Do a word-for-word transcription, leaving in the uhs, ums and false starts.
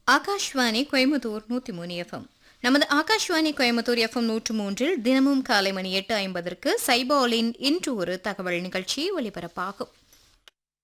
ஆகாஷ்வாணி கோயம்புத்தூர் நூற்றி மூணு எஃப்எம். நமது ஆகாஷ்வாணி கோயம்புத்தூர் எஃப்எம் நூற்று மூன்றில் தினமும் காலை மணி எட்டு ஐம்பதற்கு சைபாலின் இன்று ஒரு தகவல் நிகழ்ச்சி ஒலிபரப்பாகும்.